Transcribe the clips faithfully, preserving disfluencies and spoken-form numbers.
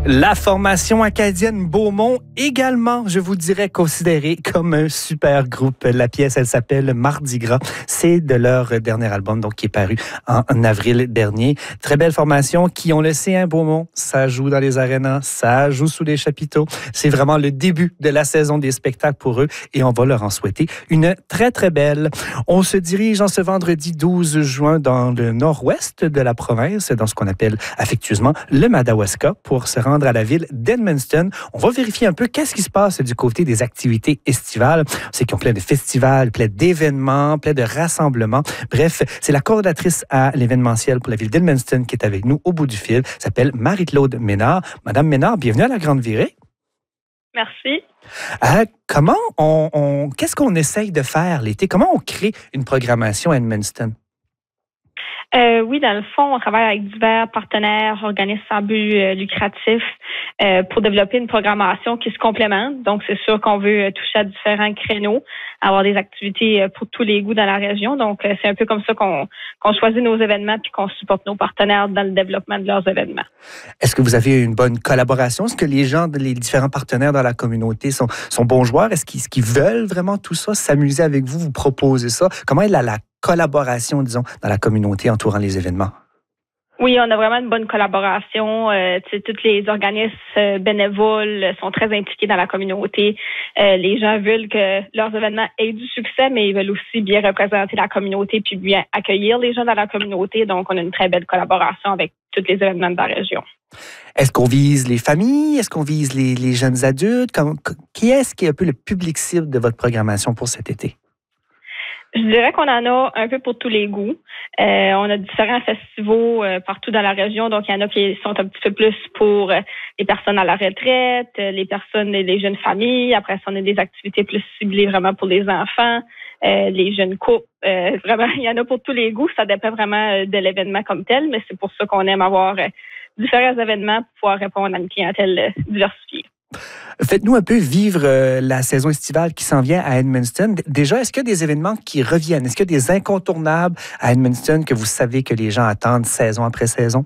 La formation acadienne Beaumont, également, je vous dirais, considérée comme un super groupe. La pièce, elle s'appelle Mardi Gras. C'est de leur dernier album, donc qui est paru en, en avril dernier. Très belle formation qui, on le sait, hein, Beaumont, ça joue dans les arénas, ça joue sous les chapiteaux. C'est vraiment le début de la saison des spectacles pour eux et on va leur en souhaiter une très, très belle. On se dirige en ce vendredi douze juin dans le nord-ouest de la province, dans ce qu'on appelle affectueusement le Madawaska, pour se rendre à la ville d'Edmundston. On va vérifier un peu qu'est-ce qui se passe du côté des activités estivales. C'est qu'ils ont plein de festivals, plein d'événements, plein de rassemblements. Bref, c'est la coordinatrice à l'événementiel pour la ville d'Edmundston qui est avec nous au bout du fil. Elle s'appelle Marie-Claude Ménard. Madame Ménard, bienvenue à la Grande Virée. Merci. Euh, comment on, on qu'est-ce qu'on essaye de faire l'été? Comment on crée une programmation à Edmundston? Euh, oui, dans le fond, on travaille avec divers partenaires, organismes sans but euh, lucratif euh, pour développer une programmation qui se complémente. Donc, c'est sûr qu'on veut euh, toucher à différents créneaux, avoir des activités euh, pour tous les goûts dans la région. Donc, euh, c'est un peu comme ça qu'on, qu'on choisit nos événements puis qu'on supporte nos partenaires dans le développement de leurs événements. Est-ce que vous avez une bonne collaboration? Est-ce que les gens, les différents partenaires dans la communauté sont, sont bons joueurs? Est-ce qu'ils, est-ce qu'ils veulent vraiment tout ça, s'amuser avec vous, vous proposer ça? Comment est la, la collaboration, disons, dans la communauté entourant les événements? Oui, on a vraiment une bonne collaboration. Euh, tous les organismes euh, bénévoles sont très impliqués dans la communauté. Euh, les gens veulent que leurs événements aient du succès, mais ils veulent aussi bien représenter la communauté puis bien accueillir les gens dans la communauté. Donc, on a une très belle collaboration avec tous les événements de la région. Est-ce qu'on vise les familles? Est-ce qu'on vise les, les jeunes adultes? Comme, qui est-ce qui est un peu le public cible de votre programmation pour cet été? Je dirais qu'on en a un peu pour tous les goûts. Euh, on a différents festivals euh, partout dans la région, donc il y en a qui sont un petit peu plus pour euh, les personnes à la retraite, euh, les personnes, les jeunes familles. Après ça, on a des activités plus ciblées vraiment pour les enfants, euh, les jeunes couples. Euh, vraiment, il y en a pour tous les goûts. Ça dépend vraiment euh, de l'événement comme tel, mais c'est pour ça qu'on aime avoir euh, différents événements pour pouvoir répondre à une clientèle euh, diversifiée. Faites-nous un peu vivre euh, la saison estivale qui s'en vient à Edmundston. Déjà, est-ce qu'il y a des événements qui reviennent? Est-ce qu'il y a des incontournables à Edmundston que vous savez que les gens attendent saison après saison?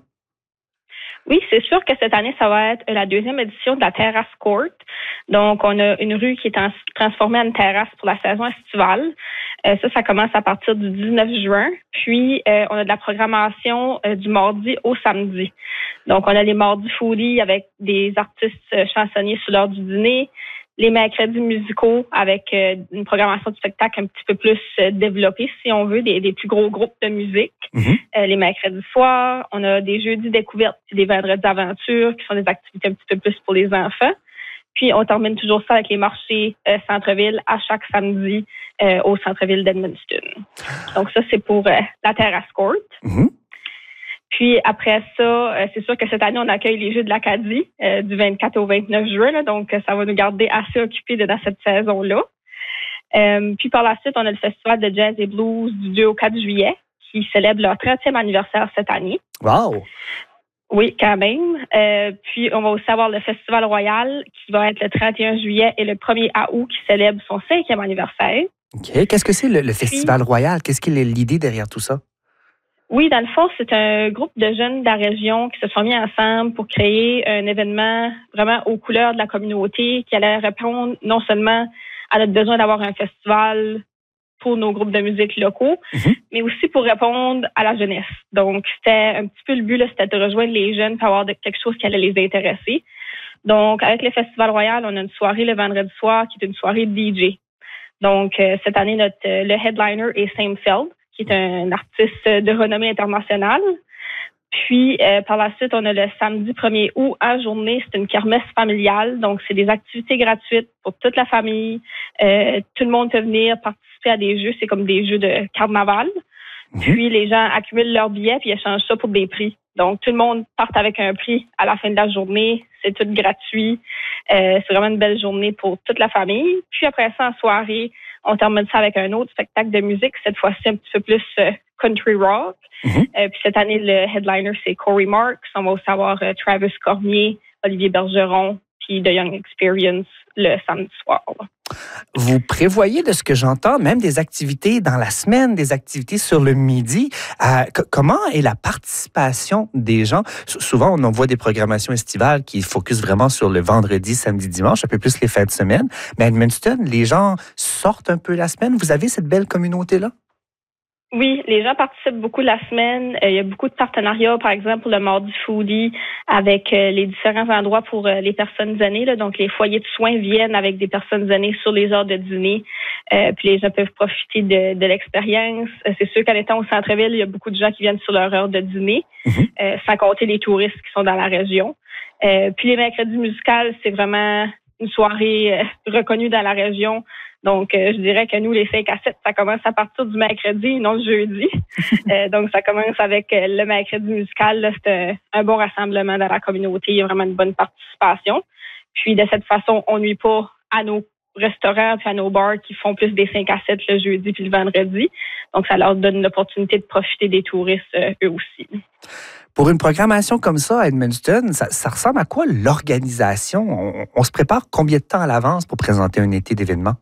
Oui, c'est sûr que cette année, ça va être la deuxième édition de la Terrace Court. Donc, on a une rue qui est transformée en une terrasse pour la saison estivale. Euh, ça, ça commence à partir du dix-neuf juin. Puis, euh, on a de la programmation euh, du mardi au samedi. Donc, on a les mardis folies avec des artistes euh, chansonniers sur l'heure du dîner. Les mercredis musicaux avec euh, une programmation de spectacle un petit peu plus euh, développée, si on veut, des, des plus gros groupes de musique. Mm-hmm. Euh, les mercredis soirs, on a des jeudis découvertes et des vendredis aventures qui sont des activités un petit peu plus pour les enfants. Puis, on termine toujours ça avec les marchés euh, centre-ville à chaque samedi euh, au centre-ville d'Edmundston. Donc, ça, c'est pour euh, la Terrace Court. Mm-hmm. Puis après ça, euh, c'est sûr que cette année, on accueille les Jeux de l'Acadie euh, du vingt-quatre au vingt-neuf juin. Là, donc, ça va nous garder assez occupés dans cette saison-là. Euh, puis par la suite, on a le Festival de Jazz et Blues du deux au quatre juillet qui célèbre leur trentième anniversaire cette année. Wow! Oui, quand même. Euh, puis on va aussi avoir le Festival Royal qui va être le trente et un juillet et le premier août qui célèbre son cinquième anniversaire. OK. Qu'est-ce que c'est le, le Festival puis, Royal? Qu'est-ce qui est l'idée derrière tout ça? Oui, dans le fond, c'est un groupe de jeunes de la région qui se sont mis ensemble pour créer un événement vraiment aux couleurs de la communauté qui allait répondre non seulement à notre besoin d'avoir un festival pour nos groupes de musique locaux, mm-hmm. mais aussi pour répondre à la jeunesse. Donc, c'était un petit peu le but, là, c'était de rejoindre les jeunes pour avoir quelque chose qui allait les intéresser. Donc, avec le Festival Royal, on a une soirée le vendredi soir qui est une soirée D J. Donc, euh, cette année, notre euh, le headliner est Sam Feld, qui est un artiste de renommée internationale. Puis, euh, par la suite, on a le samedi premier août en journée. C'est une kermesse familiale. Donc, c'est des activités gratuites pour toute la famille. Euh, tout le monde peut venir participer à des jeux. C'est comme des jeux de carnaval. Mmh. Puis, les gens accumulent leurs billets puis échangent ça pour des prix. Donc, tout le monde part avec un prix à la fin de la journée. C'est tout gratuit. Euh, c'est vraiment une belle journée pour toute la famille. Puis, après ça, en soirée, on termine ça avec un autre spectacle de musique, cette fois-ci un petit peu plus euh, country rock. Mm-hmm. Euh, puis cette année, le headliner, c'est Corey Marks. On va aussi avoir euh, Travis Cormier, Olivier Bergeron, puis de Young Experience le samedi soir. Vous prévoyez, de ce que j'entends, même des activités dans la semaine, des activités sur le midi. Euh, c- comment est la participation des gens? S- souvent, on en voit des programmations estivales qui focusent vraiment sur le vendredi, samedi, dimanche, un peu plus les fins de semaine. Mais à Edmundston, les gens sortent un peu la semaine. Vous avez cette belle communauté-là? Oui, les gens participent beaucoup la semaine. Euh, il y a beaucoup de partenariats, par exemple, pour le Mardi Foodie avec euh, les différents endroits pour euh, les personnes aînées. Là. Donc, les foyers de soins viennent avec des personnes aînées sur les heures de dîner. Euh, puis les gens peuvent profiter de, de l'expérience. Euh, c'est sûr qu'en étant au centre-ville, il y a beaucoup de gens qui viennent sur leur heure de dîner, Mhm. euh, sans compter les touristes qui sont dans la région. Euh, puis les mercredis musicales, c'est vraiment une soirée euh, reconnue dans la région. Donc, euh, je dirais que nous, les cinq à sept, ça commence à partir du mercredi, non le jeudi. euh, donc, ça commence avec euh, le mercredi musical. Là, c'est un, un bon rassemblement dans la communauté. Il y a vraiment une bonne participation. Puis, de cette façon, on nuit pas à nos restaurants puis à nos bars qui font plus des cinq à sept le jeudi puis le vendredi. Donc, ça leur donne l'opportunité de profiter des touristes euh, eux aussi. Pour une programmation comme ça à Edmundston, ça, ça ressemble à quoi l'organisation? On, on se prépare combien de temps à l'avance pour présenter un été d'événements?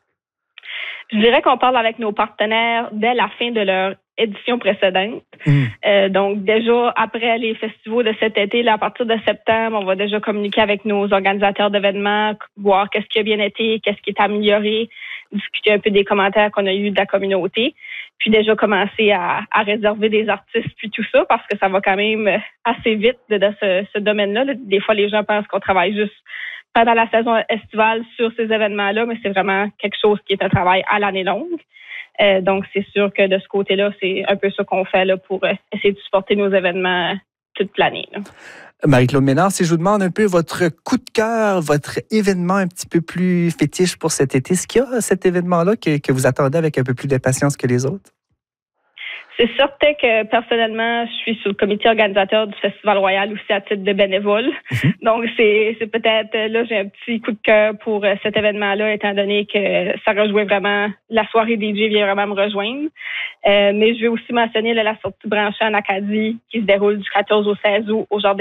Je dirais qu'on parle avec nos partenaires dès la fin de leur édition précédente. Mm. Euh, donc, déjà, après les festivals de cet été, là, à partir de septembre, on va déjà communiquer avec nos organisateurs d'événements, voir qu'est-ce qui a bien été, qu'est-ce qui est amélioré, discuter un peu des commentaires qu'on a eus de la communauté, puis déjà commencer à, à réserver des artistes, puis tout ça, parce que ça va quand même assez vite de, de ce, ce domaine-là. Là. Des fois, les gens pensent qu'on travaille juste pendant la saison estivale sur ces événements-là, mais c'est vraiment quelque chose qui est un travail à l'année longue. Euh, donc, c'est sûr que de ce côté-là, c'est un peu ça qu'on fait là, pour euh, essayer de supporter nos événements toute l'année. Là. Marie-Claude Ménard, si je vous demande un peu votre coup de cœur, votre événement un petit peu plus fétiche pour cet été, est-ce qu'il y a cet événement-là que, que vous attendez avec un peu plus d'impatience que les autres? C'est certain que personnellement, je suis sur le comité organisateur du Festival Royal aussi à titre de bénévole. Mm-hmm. Donc, c'est, c'est peut-être, là, j'ai un petit coup de cœur pour euh, cet événement-là, étant donné que ça rejoint vraiment, la soirée D J vient vraiment me rejoindre. Euh, mais je vais aussi mentionner là, la sortie branchée en Acadie qui se déroule du quatorze au seize août au Jardin